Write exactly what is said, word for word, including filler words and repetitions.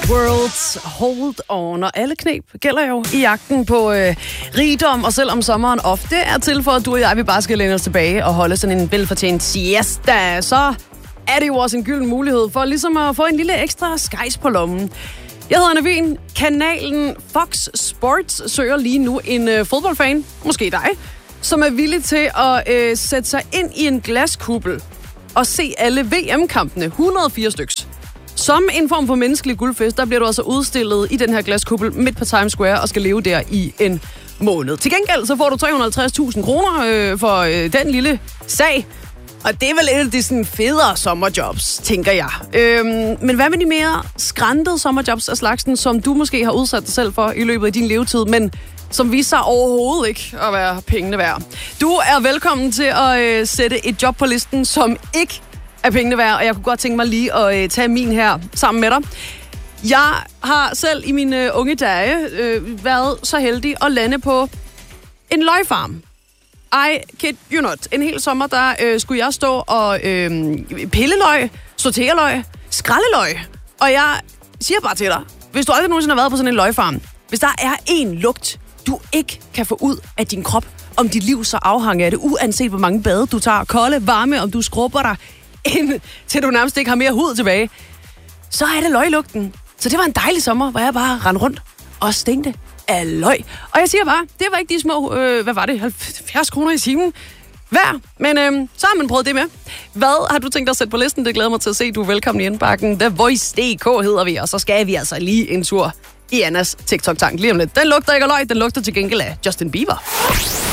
World's Hold On, og alle knep gælder jo i jagten på øh, rigdom, og selvom sommeren ofte er til for, at du og jeg vi bare skal læne os tilbage og holde sådan en velfortjent siesta, så er det jo også en gylden mulighed for ligesom at få en lille ekstra skejs på lommen. Jeg hedder Navin. Kanalen Fox Sports søger lige nu en øh, fodboldfan, måske dig, som er villig til at øh, sætte sig ind i en glaskuppel og se alle V M-kampene, et hundrede og fire styks. Som en form for menneskelig guldfest, der bliver du altså udstillet i den her glaskuppel midt på Times Square og skal leve der i en måned. Til gengæld så får du tre hundrede og halvtreds tusind kroner øh, for øh, den lille sag. Og det er vel et af de sådan federe sommerjobs, tænker jeg. Øhm, men hvad med de mere skrantede sommerjobs af slagsen, som du måske har udsat dig selv for i løbet af din levetid, men som viser sig overhovedet ikke at være pengene værd? Du er velkommen til at øh, sætte et job på listen, som ikke er pengene værd, og jeg kunne godt tænke mig lige at øh, tage min her sammen med dig. Jeg har selv i mine øh, unge dage øh, været så heldig at lande på en løgfarm. I kid you not. En hel sommer, der øh, skulle jeg stå og øh, pille løg, sortere løg, skralde løg. Og jeg siger bare til dig, hvis du aldrig nogensinde har været på sådan en løgfarm, hvis der er en lugt, du ikke kan få ud af din krop, om dit liv så afhænger af det, uanset hvor mange bade du tager, kolde, varme, om du skrubber dig, ind, til du nærmest ikke har mere hud tilbage, så er det løglugten. Så det var en dejlig sommer, hvor jeg bare rendte rundt og stænkte af løg. Og jeg siger bare, det var ikke de små, øh, hvad var det, halvfjerds kroner i timen hver. Men øh, så har man prøvet det med. Hvad har du tænkt dig at sætte på listen? Det glæder mig til at se. Du er velkommen i indbakken. The Voice punktum d k hedder vi, og så skal vi altså lige en tur i Annas TikTok-tank lige om lidt. Den lugter ikke af løg, den lugter til gengæld af Justin Bieber.